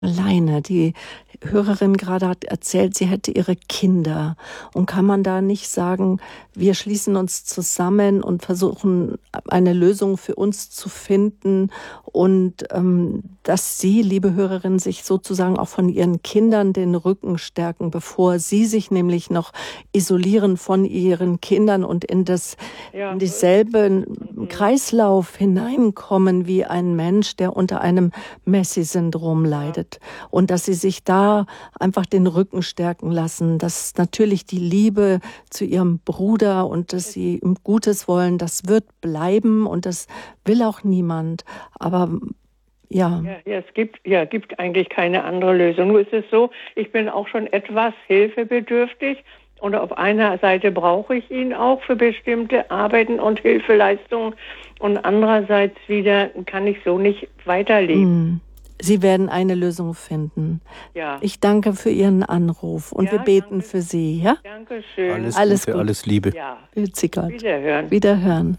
alleine. Die Hörerin gerade hat erzählt, sie hätte ihre Kinder. Und kann man da nicht sagen, wir schließen uns zusammen und versuchen, eine Lösung für uns zu finden und dass Sie, liebe Hörerin, sich sozusagen auch von Ihren Kindern den Rücken stärken, bevor Sie sich nämlich noch isolieren von Ihren Kindern und in dieselben Kreislauf hineinkommen wie ein Mensch, der unter einem Messi-Syndrom leidet. Und dass Sie sich da einfach den Rücken stärken lassen, dass natürlich die Liebe zu Ihrem Bruder und dass Sie ihm Gutes wollen, das wird bleiben und das will auch niemand. Aber ja, es gibt eigentlich keine andere Lösung. Nur ist es so, ich bin auch schon etwas hilfebedürftig und auf einer Seite brauche ich ihn auch für bestimmte Arbeiten und Hilfeleistungen und andererseits wieder kann ich so nicht weiterleben. Sie werden eine Lösung finden. Ja. Ich danke für Ihren Anruf und wir beten für Sie. Ja? Dankeschön. Alles Gute, alles Liebe. Ja. Wiederhören.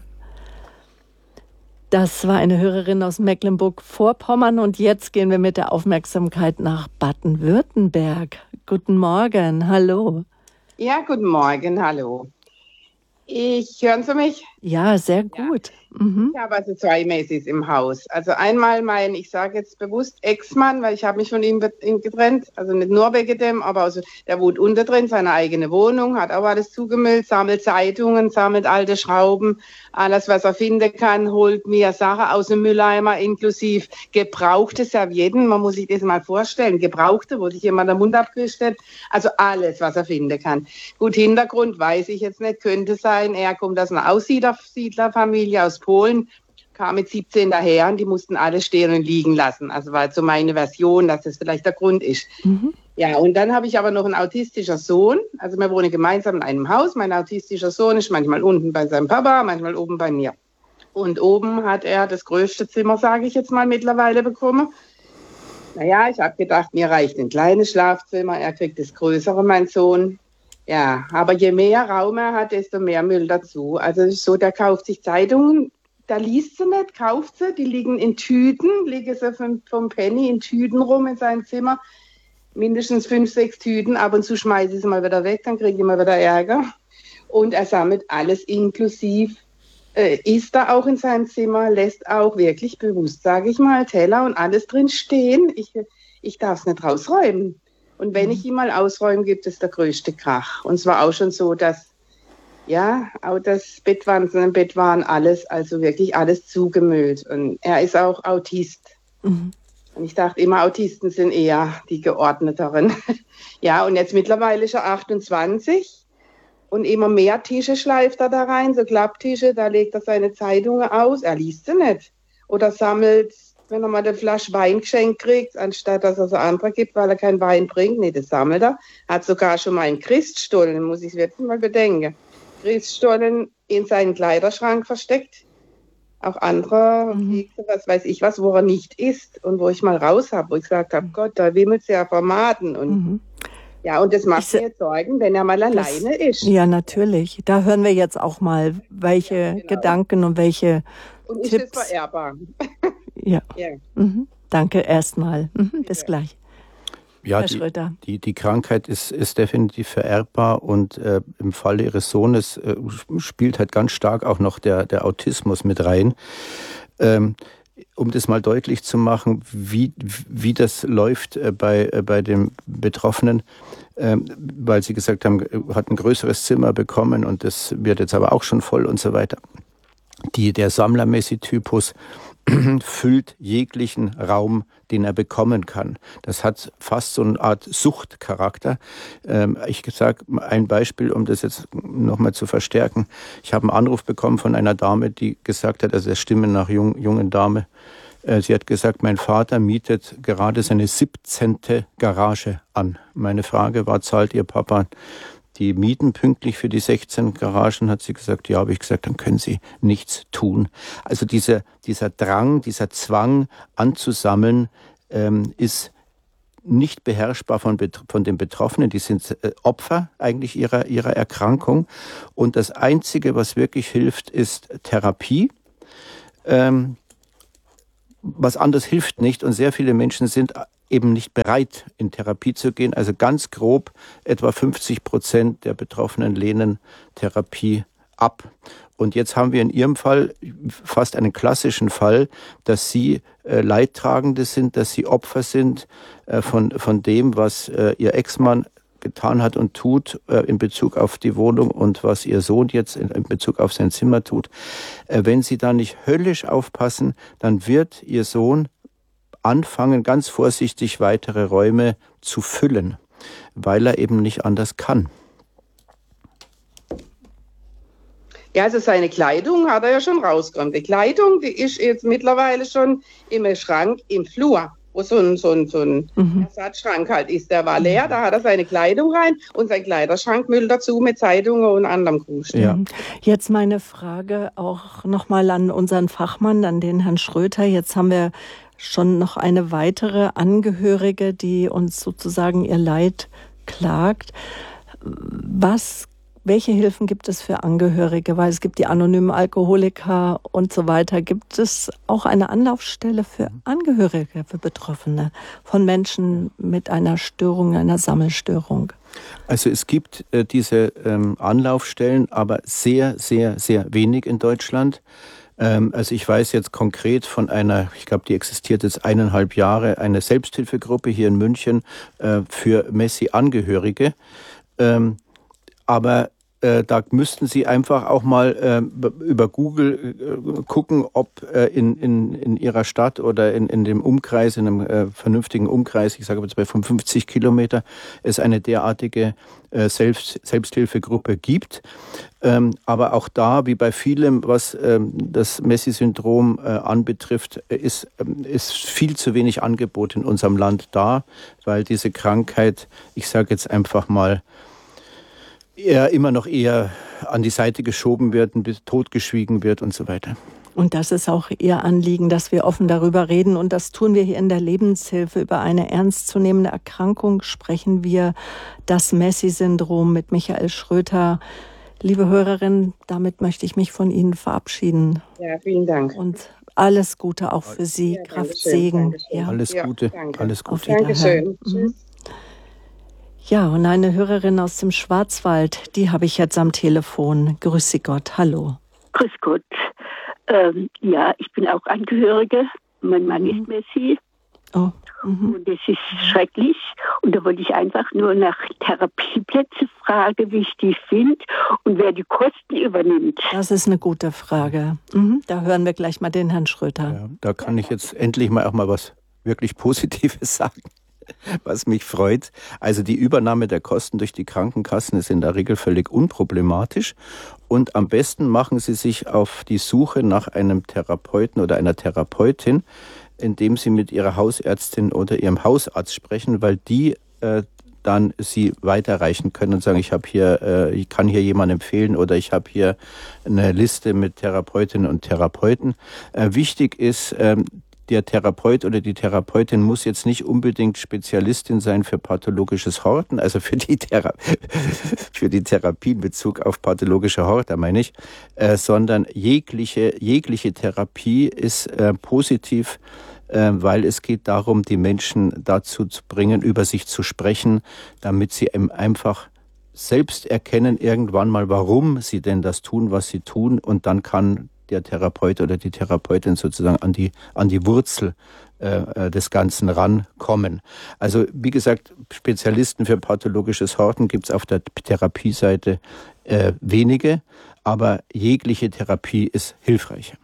Das war eine Hörerin aus Mecklenburg-Vorpommern und jetzt gehen wir mit der Aufmerksamkeit nach Baden-Württemberg. Guten Morgen, hallo. Ja, guten Morgen, hallo. Hören Sie mich? Ja, sehr gut. Ja. Ich habe also zwei Messis im Haus. Also einmal ich sage jetzt bewusst Ex-Mann, weil ich habe mich von ihm getrennt. Also nicht nur wegen dem, aber also der wohnt unter drin, seine eigene Wohnung, hat auch alles zugemüllt, sammelt Zeitungen, sammelt alte Schrauben, alles, was er finden kann, holt mir Sachen aus dem Mülleimer, inklusive gebrauchte Servietten. Man muss sich das mal vorstellen, gebrauchte, wo sich jemand den Mund abgewischt hat. Also alles, was er finden kann. Gut, Hintergrund weiß ich jetzt nicht, könnte sein, er kommt aus einer Aussiedlerfamilie aus Polen, kam mit 17 daher und die mussten alles stehen und liegen lassen. Also war jetzt so meine Version, dass das vielleicht der Grund ist. Ja, und dann habe ich aber noch einen autistischen Sohn. Also wir wohnen gemeinsam in einem Haus. Mein autistischer Sohn ist manchmal unten bei seinem Papa, manchmal oben bei mir. Und oben hat er das größte Zimmer, sage ich jetzt mal, mittlerweile bekommen. Naja, ich habe gedacht, mir reicht ein kleines Schlafzimmer, er kriegt das größere, mein Sohn. Ja, aber je mehr Raum er hat, desto mehr Müll dazu. Also es ist so, der kauft sich Zeitungen, da liest sie nicht, kauft sie, die liegen in Tüten, liegen sie vom Penny in Tüten rum in seinem Zimmer. Mindestens 5, 6 Tüten, ab und zu schmeiße ich sie mal wieder weg, dann kriege ich mal wieder Ärger. Und er sammelt alles inklusiv, isst da auch in seinem Zimmer, lässt auch wirklich bewusst, sage ich mal, Teller und alles drin stehen. Ich darf es nicht rausräumen. Und wenn ich ihn mal ausräume, gibt es der größte Krach. Und es war auch schon so, dass, ja, auch das Bettwanzen im Bett waren alles, also wirklich alles zugemüllt. Und er ist auch Autist. Und ich dachte immer, Autisten sind eher die geordneteren. Ja, und jetzt mittlerweile ist er 28 und immer mehr Tische schleift er da rein, so Klapptische, da legt er seine Zeitungen aus. Er liest sie nicht. Oder sammelt, wenn er mal eine Flasche Wein geschenkt kriegt, anstatt dass er so andere gibt, weil er keinen Wein bringt. Nee, das sammelt er. Hat sogar schon mal einen Christstollen, muss ich wirklich mal bedenken. Christstollen in seinen Kleiderschrank versteckt. Auch andere Kekse, was weiß ich was, wo er nicht isst und wo ich mal raus habe, wo ich gesagt habe, Gott, da wimmelt's ja Formaten. Und ja, und das macht mir jetzt Sorgen, wenn er mal alleine ist. Ja, natürlich. Da hören wir jetzt auch mal, welche Gedanken und welche und Tipps. Ist das verehrbar? Ja. Danke erstmal. Bis gleich. Ja, die Krankheit ist definitiv vererbbar und im Falle Ihres Sohnes spielt halt ganz stark auch noch der Autismus mit rein. Um das mal deutlich zu machen, wie das läuft bei dem Betroffenen, weil Sie gesagt haben, hat ein größeres Zimmer bekommen und das wird jetzt aber auch schon voll und so weiter. Der Sammler-Messi-Typus füllt jeglichen Raum, den er bekommen kann. Das hat fast so eine Art Suchtcharakter. Ich sage ein Beispiel, um das jetzt nochmal zu verstärken. Ich habe einen Anruf bekommen von einer Dame, die gesagt hat, also der Stimme nach jungen Dame, sie hat gesagt, mein Vater mietet gerade seine 17. Garage an. Meine Frage war, zahlt Ihr Papa die Mieten pünktlich für die 16 Garagen? Hat sie gesagt, ja, habe ich gesagt, dann können Sie nichts tun. Also dieser Drang, dieser Zwang anzusammeln, ist nicht beherrschbar von den Betroffenen. Die sind Opfer eigentlich ihrer Erkrankung. Und das Einzige, was wirklich hilft, ist Therapie. Was anderes hilft nicht. Und sehr viele Menschen sind eben nicht bereit, in Therapie zu gehen. Also ganz grob etwa 50% der Betroffenen lehnen Therapie ab. Und jetzt haben wir in Ihrem Fall fast einen klassischen Fall, dass Sie Leidtragende sind, dass Sie Opfer sind von dem, was Ihr Ex-Mann getan hat und tut in Bezug auf die Wohnung und was Ihr Sohn jetzt in Bezug auf sein Zimmer tut. Wenn Sie da nicht höllisch aufpassen, dann wird Ihr Sohn anfangen, ganz vorsichtig weitere Räume zu füllen, weil er eben nicht anders kann. Ja, also seine Kleidung hat er ja schon rausgeräumt. Die Kleidung, die ist jetzt mittlerweile schon im Schrank im Flur, wo so ein Ersatzschrank halt ist. Der war leer, da hat er seine Kleidung rein und sein Kleiderschrankmüll dazu mit Zeitungen und anderem Krust. Ja. Jetzt meine Frage auch nochmal an unseren Fachmann, an den Herrn Schröter. Jetzt haben wir schon noch eine weitere Angehörige, die uns sozusagen ihr Leid klagt. Welche Hilfen gibt es für Angehörige? Weil es gibt die anonymen Alkoholiker und so weiter. Gibt es auch eine Anlaufstelle für Angehörige, für Betroffene von Menschen mit einer Störung, einer Sammelstörung? Also es gibt diese Anlaufstellen, aber sehr, sehr, sehr wenig in Deutschland. Also ich weiß jetzt konkret von einer, ich glaube, die existiert jetzt 1,5 Jahre, eine Selbsthilfegruppe hier in München für Messi-Angehörige. Aber da müssten Sie einfach auch mal über Google gucken, ob in Ihrer Stadt oder in dem Umkreis, in einem vernünftigen Umkreis, ich sage jetzt bei 55 Kilometer, es eine derartige Selbsthilfegruppe gibt. Aber auch da, wie bei vielem, was das Messi-Syndrom anbetrifft, ist viel zu wenig Angebot in unserem Land da, weil diese Krankheit, ich sage jetzt einfach mal, immer noch eher an die Seite geschoben wird, totgeschwiegen wird und so weiter. Und das ist auch Ihr Anliegen, dass wir offen darüber reden. Und das tun wir hier in der Lebenshilfe. Über eine ernstzunehmende Erkrankung sprechen wir, das Messi-Syndrom mit Michael Schröter. Liebe Hörerin, damit möchte ich mich von Ihnen verabschieden. Ja, vielen Dank. Und alles Gute auch für Sie. Ja, Kraft, Segen. Ja. Alles Gute. Ja, alles Gute. Dankeschön. Tschüss. Ja, und eine Hörerin aus dem Schwarzwald, die habe ich jetzt am Telefon. Grüß Gott, hallo. Grüß Gott. Ja, ich bin auch Angehörige. Mein Mann ist Messi. Oh. Und das ist schrecklich. Und da wollte ich einfach nur nach Therapieplätzen fragen, wie ich die finde und wer die Kosten übernimmt. Das ist eine gute Frage. Da hören wir gleich mal den Herrn Schröter. Ja, da kann ich jetzt endlich mal auch mal was wirklich Positives sagen, was mich freut. Also die Übernahme der Kosten durch die Krankenkassen ist in der Regel völlig unproblematisch. Und am besten machen Sie sich auf die Suche nach einem Therapeuten oder einer Therapeutin, indem Sie mit Ihrer Hausärztin oder Ihrem Hausarzt sprechen, weil die dann Sie weiterreichen können und sagen, ich kann hier jemanden empfehlen oder ich habe hier eine Liste mit Therapeutinnen und Therapeuten. Wichtig ist, der Therapeut oder die Therapeutin muss jetzt nicht unbedingt Spezialistin sein für pathologisches Horten, also für die Therapie in Bezug auf pathologische Horter, meine ich, sondern jegliche Therapie ist positiv, weil es geht darum, die Menschen dazu zu bringen, über sich zu sprechen, damit sie einfach selbst erkennen irgendwann mal, warum sie denn das tun, was sie tun, und dann kann der Therapeut oder die Therapeutin sozusagen an die Wurzel des Ganzen rankommen. Also wie gesagt, Spezialisten für pathologisches Horten gibt es auf der Therapieseite wenige, aber jegliche Therapie ist hilfreich.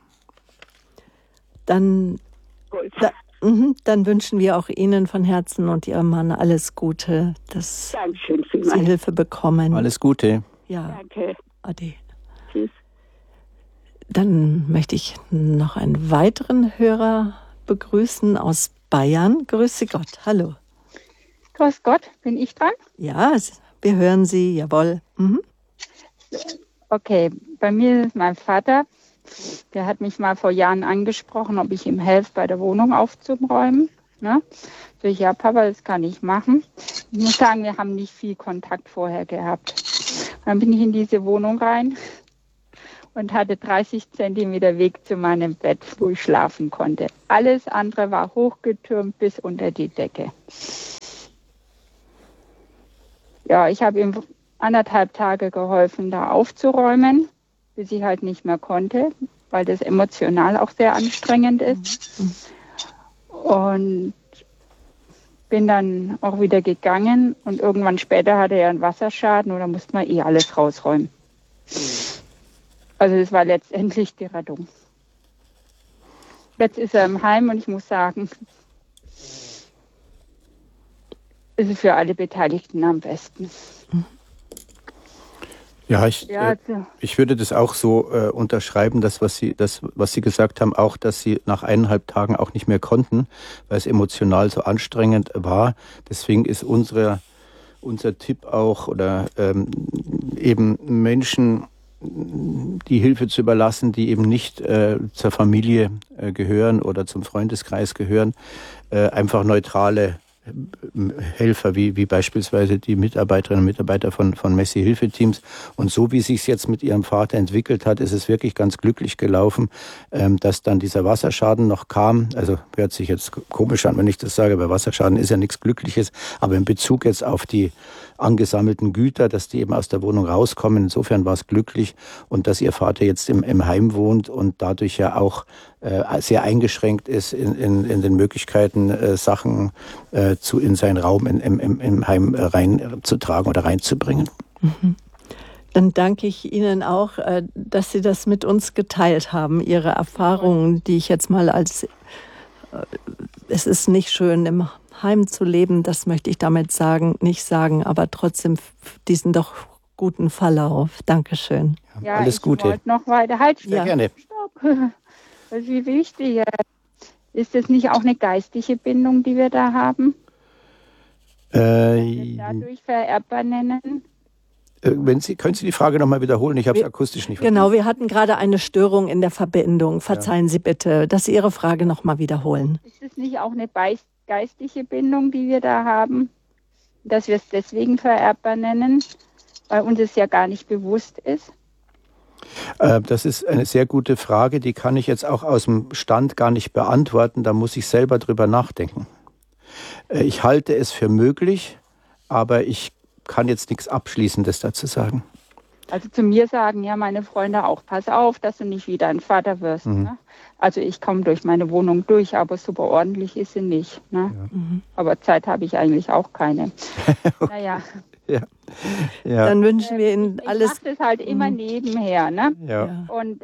Dann wünschen wir auch Ihnen von Herzen und Ihrem Mann alles Gute, dass Sie Hilfe bekommen. Alles Gute. Ja. Danke. Ade. Tschüss. Dann möchte ich noch einen weiteren Hörer begrüßen aus Bayern. Grüße Gott, hallo. Grüß Gott, bin ich dran? Ja, wir hören Sie, jawohl. Okay, bei mir ist mein Vater, der hat mich mal vor Jahren angesprochen, ob ich ihm helfe, bei der Wohnung aufzuräumen. Ne? So, ja, Papa, das kann ich machen. Ich muss sagen, wir haben nicht viel Kontakt vorher gehabt. Dann bin ich in diese Wohnung rein. und hatte 30 Zentimeter Weg zu meinem Bett, wo ich schlafen konnte. Alles andere war hochgetürmt bis unter die Decke. Ja, ich habe ihm 1,5 Tage geholfen, da aufzuräumen, bis ich halt nicht mehr konnte, weil das emotional auch sehr anstrengend ist. Und bin dann auch wieder gegangen und irgendwann später hatte er einen Wasserschaden und da musste man alles rausräumen. Also das war letztendlich die Rettung. Jetzt ist er im Heim und ich muss sagen, es ist für alle Beteiligten am besten. Ja, ich würde das auch so unterschreiben, was Sie gesagt haben, auch, dass Sie nach 1,5 Tagen auch nicht mehr konnten, weil es emotional so anstrengend war. Deswegen ist unser Tipp auch, oder eben Menschen die Hilfe zu überlassen, die eben nicht zur Familie gehören oder zum Freundeskreis gehören, einfach neutrale Helfer, wie beispielsweise die Mitarbeiterinnen und Mitarbeiter von Messi-Hilfeteams. Und so wie es sich jetzt mit ihrem Vater entwickelt hat, ist es wirklich ganz glücklich gelaufen, dass dann dieser Wasserschaden noch kam. Also hört sich jetzt komisch an, wenn ich das sage, bei Wasserschaden ist ja nichts Glückliches, aber in Bezug jetzt auf die angesammelten Güter, dass die eben aus der Wohnung rauskommen. Insofern war es glücklich, und dass ihr Vater jetzt im Heim wohnt und dadurch ja auch sehr eingeschränkt ist in den Möglichkeiten, Sachen in seinen Raum im Heim reinzutragen oder reinzubringen. Mhm. Dann danke ich Ihnen auch, dass Sie das mit uns geteilt haben, Ihre Erfahrungen, die ich jetzt mal es ist nicht schön, im Heim zu leben, das möchte ich damit nicht sagen, aber trotzdem diesen doch guten Verlauf. Dankeschön. Ja, alles Gute. Ich wollte noch weiter. Halt, sehr gerne. Stopp. Das ist wie wichtig. Ist das nicht auch eine geistliche Bindung, die wir da haben? Dadurch vererbbar nennen? Können Sie die Frage nochmal wiederholen? Ich habe es akustisch nicht verstanden. Genau, wir hatten gerade eine Störung in der Verbindung. Verzeihen Sie bitte, dass Sie Ihre Frage nochmal wiederholen. Ist es nicht auch eine geistliche Bindung, die wir da haben? Dass wir es deswegen vererbbar nennen, weil uns es ja gar nicht bewusst ist? Das ist eine sehr gute Frage, die kann ich jetzt auch aus dem Stand gar nicht beantworten, da muss ich selber drüber nachdenken. Ich halte es für möglich, aber ich kann jetzt nichts Abschließendes dazu sagen. Also zu mir sagen ja meine Freunde auch, pass auf, dass du nicht wieder ein Vater wirst. Mhm. Ne? Also ich komme durch meine Wohnung durch, aber super ordentlich ist sie nicht. Ne? Ja. Mhm. Aber Zeit habe ich eigentlich auch keine. Naja. Ja. Ja. Dann wünschen wir Ihnen alles. Ich mache das halt immer nebenher, ne? Ja. Und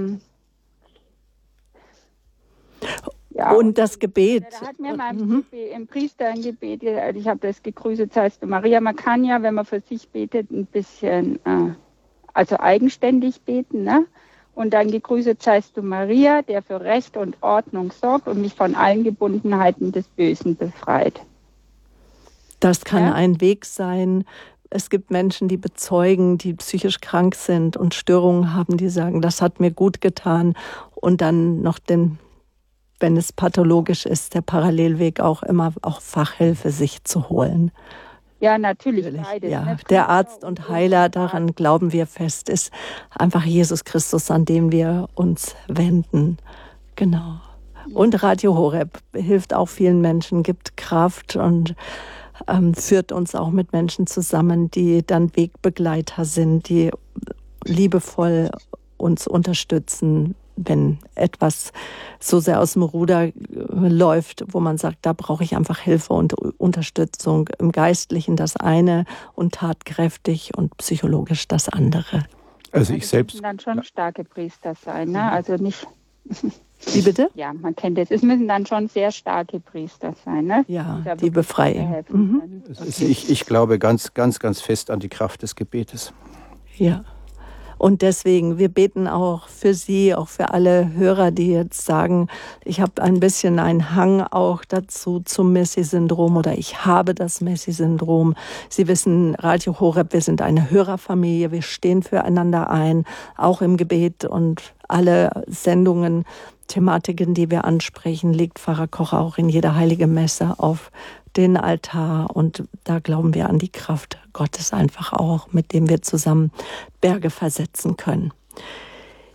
und das Gebet. Da hat mir mein Priester ein Gebet, ich habe das gegrüßet, heißt Maria. Man kann ja, wenn man für sich betet, ein bisschen, also eigenständig beten, ne? Und dann gegrüßet seist du Maria, der für Recht und Ordnung sorgt und mich von allen Gebundenheiten des Bösen befreit. Das kann ein Weg sein. Es gibt Menschen, die bezeugen, die psychisch krank sind und Störungen haben, die sagen, das hat mir gut getan. Und dann noch wenn es pathologisch ist, der Parallelweg auch immer Fachhilfe sich zu holen. Ja, natürlich. Beides, ja. Ne? Der Arzt und Heiler, daran glauben wir fest, ist einfach Jesus Christus, an den wir uns wenden. Genau. Und Radio Horeb hilft auch vielen Menschen, gibt Kraft und führt uns auch mit Menschen zusammen, die dann Wegbegleiter sind, die liebevoll uns unterstützen, wenn etwas so sehr aus dem Ruder läuft, wo man sagt, da brauche ich einfach Hilfe und Unterstützung. Im Geistlichen das eine und tatkräftig und psychologisch das andere. Also ich selbst... müssen dann schon starke Priester sein, ne? Also nicht... Wie bitte? Ja, man kennt es. Es müssen dann schon sehr starke Priester sein, ne? Ja, die befreien. Mhm. Okay. Ich glaube ganz, ganz, ganz fest an die Kraft des Gebetes. Ja. Und deswegen, wir beten auch für Sie, auch für alle Hörer, die jetzt sagen, ich habe ein bisschen einen Hang auch dazu zum Messi-Syndrom oder ich habe das Messi-Syndrom. Sie wissen, Radio Horeb, wir sind eine Hörerfamilie, wir stehen füreinander ein, auch im Gebet, und alle Sendungen, Thematiken, die wir ansprechen, legt Pfarrer Kocher auch in jeder heilige Messe auf den Altar, und da glauben wir an die Kraft Gottes einfach auch, mit dem wir zusammen Berge versetzen können.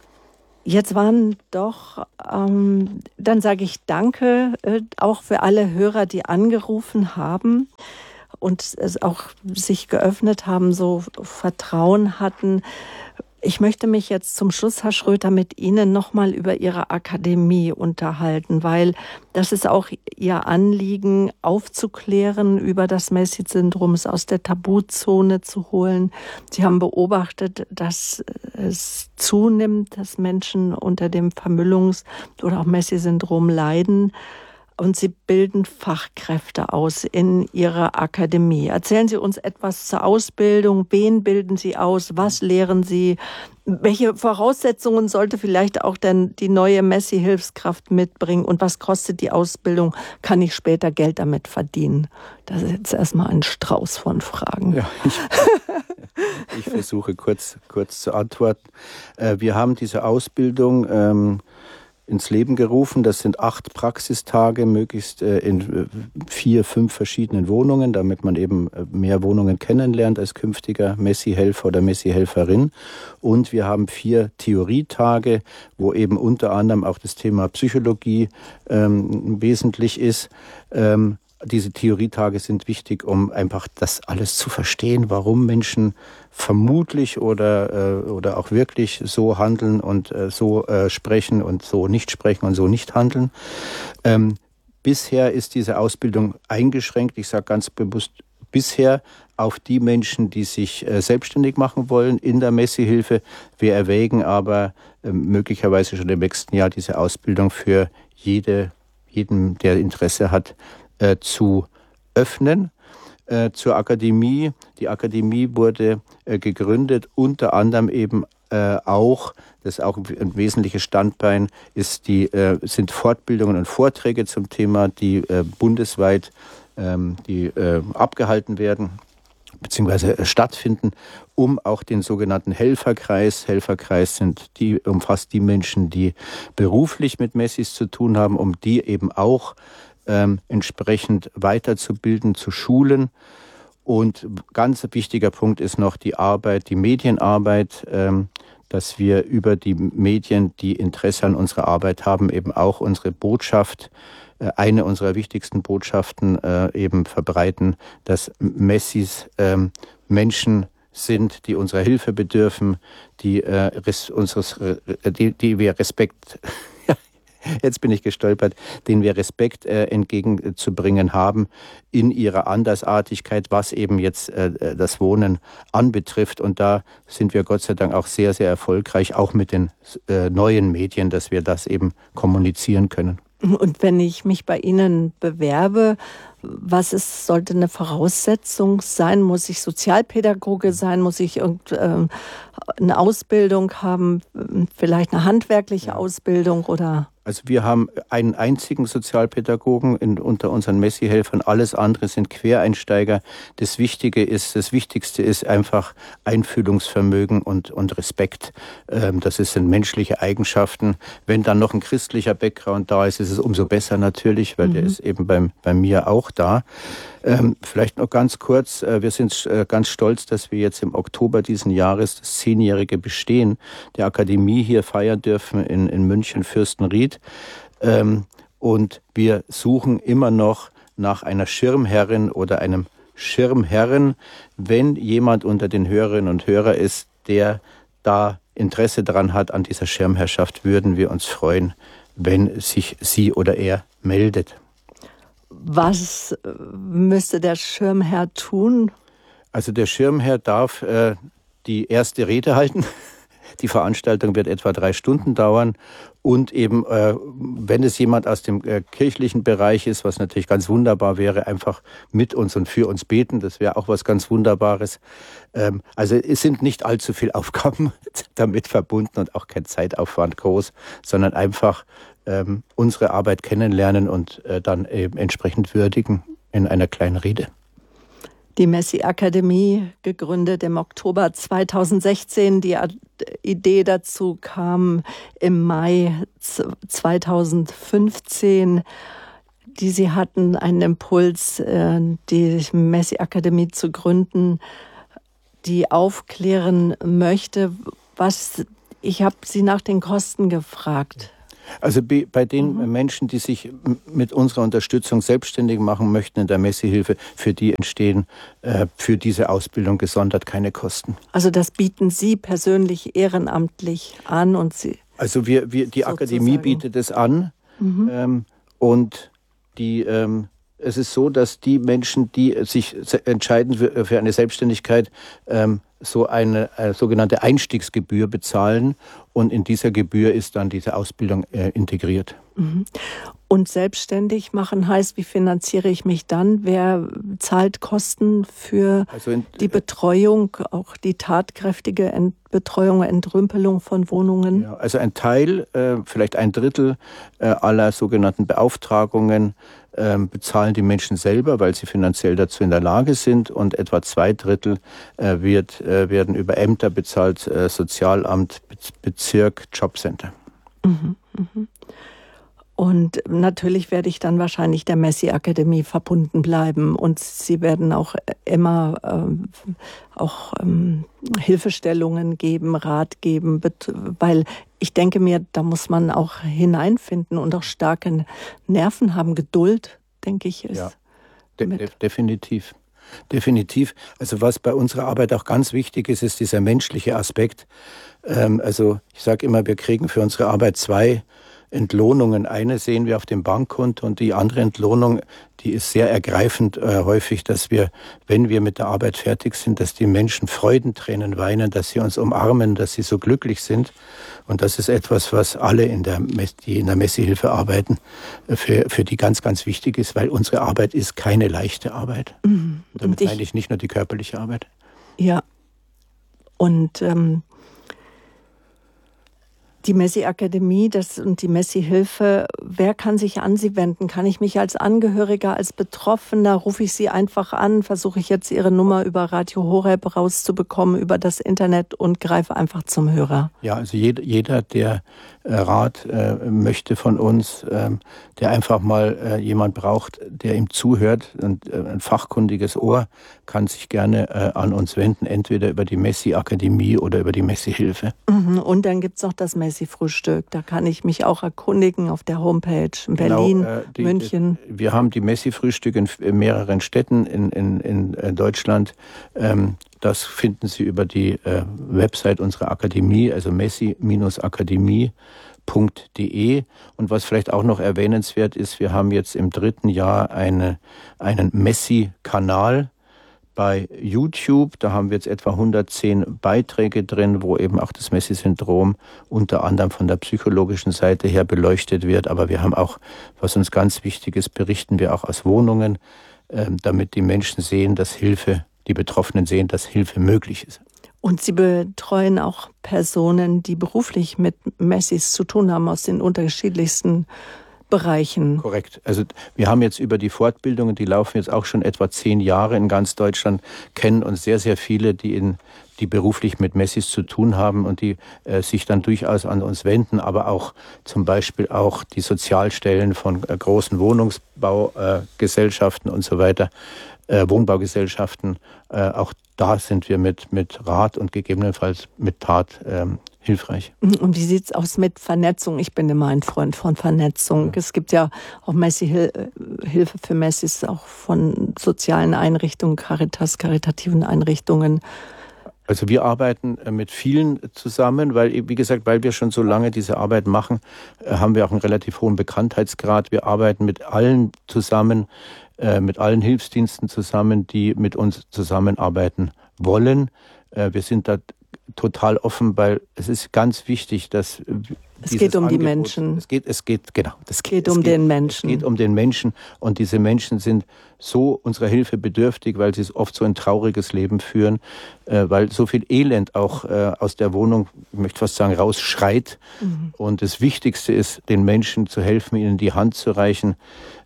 Jetzt waren doch, dann sage ich danke auch für alle Hörer, die angerufen haben und es auch sich geöffnet haben, so Vertrauen hatten. Ich möchte mich jetzt zum Schluss, Herr Schröter, mit Ihnen nochmal über Ihre Akademie unterhalten, weil das ist auch Ihr Anliegen, aufzuklären über das Messi-Syndrom, es aus der Tabuzone zu holen. Sie haben beobachtet, dass es zunimmt, dass Menschen unter dem Vermüllungs- oder auch Messi-Syndrom leiden. Und Sie bilden Fachkräfte aus in Ihrer Akademie. Erzählen Sie uns etwas zur Ausbildung. Wen bilden Sie aus? Was lehren Sie? Welche Voraussetzungen sollte vielleicht auch denn die neue Messi-Hilfskraft mitbringen? Und was kostet die Ausbildung? Kann ich später Geld damit verdienen? Das ist jetzt erstmal ein Strauß von Fragen. Ja, ich versuche kurz zu antworten. Wir haben diese Ausbildung ins Leben gerufen. Das sind 8 Praxistage, möglichst in 4, 5 verschiedenen Wohnungen, damit man eben mehr Wohnungen kennenlernt als künftiger Messi-Helfer oder Messi-Helferin. Und wir haben 4 Theorietage, wo eben unter anderem auch das Thema Psychologie wesentlich ist. Diese Theorietage sind wichtig, um einfach das alles zu verstehen, warum Menschen vermutlich oder auch wirklich so handeln und so sprechen und so nicht sprechen und so nicht handeln. Bisher ist diese Ausbildung eingeschränkt, ich sage ganz bewusst bisher, auf die Menschen, die sich selbstständig machen wollen in der Messi-Hilfe. Wir erwägen aber möglicherweise schon im nächsten Jahr diese Ausbildung für jeden, der Interesse hat, zu öffnen. Zur Akademie. Die Akademie wurde gegründet, unter anderem eben auch, das ist auch ein wesentliches Standbein, sind Fortbildungen und Vorträge zum Thema, die bundesweit abgehalten werden bzw. stattfinden, um auch den sogenannten Helferkreis umfasst die Menschen, die beruflich mit Messis zu tun haben, um die eben auch entsprechend weiterzubilden, zu schulen. Und ganz wichtiger Punkt ist noch die Medienarbeit, dass wir über die Medien, die Interesse an unserer Arbeit haben, eben auch unsere Botschaft, eine unserer wichtigsten Botschaften eben verbreiten, dass Messis Menschen sind, die unserer Hilfe bedürfen, die wir Respekt jetzt bin ich gestolpert, denen wir Respekt entgegenzubringen haben in ihrer Andersartigkeit, was eben jetzt das Wohnen anbetrifft. Und da sind wir Gott sei Dank auch sehr, sehr erfolgreich, auch mit den neuen Medien, dass wir das eben kommunizieren können. Und wenn ich mich bei Ihnen bewerbe, sollte eine Voraussetzung sein? Muss ich Sozialpädagoge sein? Muss ich eine Ausbildung haben? Vielleicht eine handwerkliche Ausbildung oder? Also wir haben einen einzigen Sozialpädagogen unter unseren Messi-Helfern. Alles andere sind Quereinsteiger. Das Wichtigste ist einfach Einfühlungsvermögen und Respekt. Das sind menschliche Eigenschaften. Wenn dann noch ein christlicher Background da ist, ist es umso besser natürlich, weil der ist eben bei mir auch da. Vielleicht noch ganz kurz, wir sind ganz stolz, dass wir jetzt im Oktober diesen Jahres das 10-jährige Bestehen der Akademie hier feiern dürfen in München-Fürstenried. Und wir suchen immer noch nach einer Schirmherrin oder einem Schirmherren. Wenn jemand unter den Hörerinnen und Hörern ist, der da Interesse daran hat an dieser Schirmherrschaft, würden wir uns freuen, wenn sich sie oder er meldet. Was müsste der Schirmherr tun? Also der Schirmherr darf die erste Rede halten. Die Veranstaltung wird etwa 3 Stunden dauern. Und eben, wenn es jemand aus dem kirchlichen Bereich ist, was natürlich ganz wunderbar wäre, einfach mit uns und für uns beten. Das wäre auch was ganz Wunderbares. Also es sind nicht allzu viele Aufgaben damit verbunden und auch kein Zeitaufwand groß, sondern einfach unsere Arbeit kennenlernen und dann eben entsprechend würdigen in einer kleinen Rede. Die Messi-Akademie, gegründet im Oktober 2016. Die Idee dazu kam im Mai 2015. Sie hatten einen Impuls, die Messi-Akademie zu gründen, die aufklären möchte, was Ich habe Sie nach den Kosten gefragt. Also bei den Menschen, die sich mit unserer Unterstützung selbstständig machen möchten in der Messi-Hilfe, für die entstehen für diese Ausbildung gesondert keine Kosten. Also das bieten Sie persönlich ehrenamtlich an und Sie... Also die sozusagen. Akademie bietet es an und es ist so, dass die Menschen, die sich entscheiden für eine Selbstständigkeit, so eine sogenannte Einstiegsgebühr bezahlen und in dieser Gebühr ist dann diese Ausbildung integriert. Und selbstständig machen heißt, wie finanziere ich mich dann? Wer zahlt Kosten für die Betreuung, auch die tatkräftige Betreuung, Entrümpelung von Wohnungen? Ja, also ein Teil, vielleicht 1/3 aller sogenannten Beauftragungen bezahlen die Menschen selber, weil sie finanziell dazu in der Lage sind und etwa 2/3 werden über Ämter bezahlt, Sozialamt, Bezirk, Jobcenter. Und natürlich werde ich dann wahrscheinlich der Messi-Akademie verbunden bleiben und Sie werden auch immer Hilfestellungen geben, Rat geben, weil ich denke mir, da muss man auch hineinfinden und auch starke Nerven haben, Geduld, denke ich, ist. Ja, definitiv. Definitiv. Also was bei unserer Arbeit auch ganz wichtig ist, ist dieser menschliche Aspekt. Also ich sage immer, wir kriegen für unsere Arbeit 2 Entlohnungen. Eine sehen wir auf dem Bankkonto und die andere Entlohnung, die ist sehr ergreifend häufig, dass wir, wenn wir mit der Arbeit fertig sind, dass die Menschen Freudentränen weinen, dass sie uns umarmen, dass sie so glücklich sind. Und das ist etwas, was alle, die in der Messi-Hilfe arbeiten, für die ganz, ganz wichtig ist, weil unsere Arbeit ist keine leichte Arbeit. Damit meine ich nicht nur die körperliche Arbeit. Ja, und die Messi-Akademie und die Messi-Hilfe, wer kann sich an Sie wenden? Kann ich mich als Angehöriger, als Betroffener, rufe ich Sie einfach an, versuche ich jetzt Ihre Nummer über Radio Horeb rauszubekommen, über das Internet und greife einfach zum Hörer? Ja, also jeder, der Rat möchte von uns, der einfach mal jemand braucht, der ihm zuhört und ein fachkundiges Ohr, kann sich gerne an uns wenden, entweder über die Messi-Akademie oder über die Messi-Hilfe. Und dann gibt es noch das Messi-Frühstück. Da kann ich mich auch erkundigen auf der Homepage in Berlin, München. Wir haben die Messi-Frühstücke in mehreren Städten in Deutschland. Das finden Sie über die Website unserer Akademie, also messi-akademie.de. Und was vielleicht auch noch erwähnenswert ist, wir haben jetzt im 3. Jahr einen Messi-Kanal bei YouTube. Da haben wir jetzt etwa 110 Beiträge drin, wo eben auch das Messi-Syndrom unter anderem von der psychologischen Seite her beleuchtet wird. Aber wir haben auch, was uns ganz wichtig ist, berichten wir auch aus Wohnungen, damit die Menschen sehen, dass die Betroffenen sehen, dass Hilfe möglich ist. Und Sie betreuen auch Personen, die beruflich mit Messis zu tun haben, aus den unterschiedlichsten Bereichen. Korrekt. Also wir haben jetzt über die Fortbildungen, die laufen jetzt auch schon etwa 10 Jahre in ganz Deutschland, kennen uns sehr, sehr viele, die beruflich mit Messis zu tun haben und die sich dann durchaus an uns wenden, aber auch zum Beispiel auch die Sozialstellen von großen Wohnungsbaugesellschaften und so weiter, Wohnbaugesellschaften, auch da sind wir mit Rat und gegebenenfalls mit Tat hilfreich. Und wie sieht es aus mit Vernetzung? Ich bin immer ein Freund von Vernetzung. Ja. Es gibt ja auch Hilfe für Messis, auch von sozialen Einrichtungen, karitativen Einrichtungen. Also wir arbeiten mit vielen zusammen, weil, wie gesagt, weil wir schon so lange diese Arbeit machen, haben wir auch einen relativ hohen Bekanntheitsgrad. Wir arbeiten mit allen zusammen, mit allen Hilfsdiensten zusammen, die mit uns zusammenarbeiten wollen. Wir sind da total offen, weil es ist ganz wichtig, dass es geht um die Menschen. Es geht um den Menschen. Es geht um den Menschen und diese Menschen sind so unserer Hilfe bedürftig, weil sie oft so ein trauriges Leben führen, weil so viel Elend auch aus der Wohnung, ich möchte fast sagen, rausschreit. Und das Wichtigste ist, den Menschen zu helfen, ihnen die Hand zu reichen,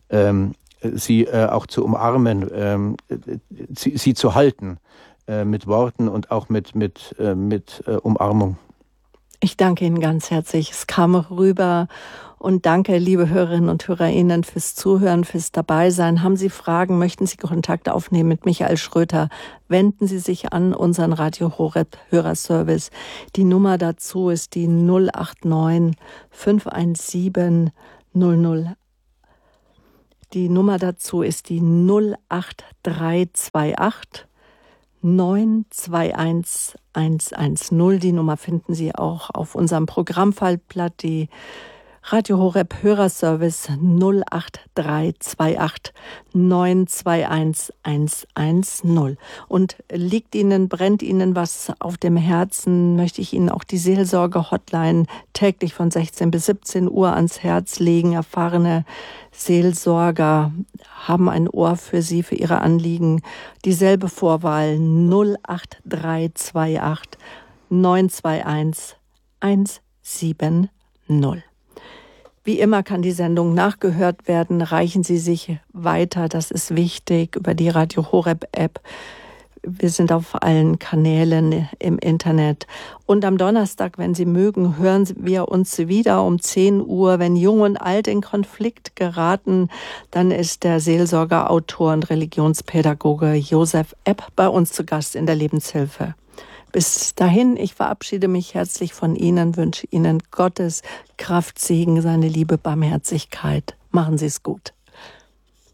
sie auch zu umarmen, sie zu halten. Mit Worten und auch mit Umarmung. Ich danke Ihnen ganz herzlich. Es kam rüber. Und danke, liebe Hörerinnen und Hörer, Ihnen fürs Zuhören, fürs Dabeisein. Haben Sie Fragen, möchten Sie Kontakt aufnehmen mit Michael Schröter, wenden Sie sich an unseren Radio Horeb Hörerservice. Die Nummer dazu ist die 089 517 00. Die Nummer dazu ist die 08328 921 110. Die Nummer finden Sie auch auf unserem Programmfallblatt, die Radio Horeb Hörerservice 08328 921 110. Und brennt Ihnen was auf dem Herzen, möchte ich Ihnen auch die Seelsorge-Hotline täglich von 16 bis 17 Uhr ans Herz legen. Erfahrene Seelsorger haben ein Ohr für Sie, für Ihre Anliegen. Dieselbe Vorwahl 08328 921 170. Wie immer kann die Sendung nachgehört werden. Reichen Sie sich weiter, das ist wichtig, über die Radio Horeb App. Wir sind auf allen Kanälen im Internet. Und am Donnerstag, wenn Sie mögen, hören wir uns wieder um 10 Uhr. Wenn Jung und Alt in Konflikt geraten, dann ist der Seelsorger, Autor und Religionspädagoge Josef Epp bei uns zu Gast in der Lebenshilfe. Bis dahin, ich verabschiede mich herzlich von Ihnen, wünsche Ihnen Gottes Kraft, Segen, seine Liebe, Barmherzigkeit. Machen Sie es gut.